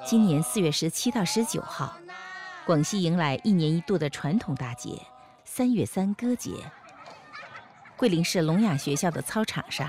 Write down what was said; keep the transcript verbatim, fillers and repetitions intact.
今年四月十七到十九号，广西迎来一年一度的传统大节——三月三歌节。桂林市聋哑学校的操场上，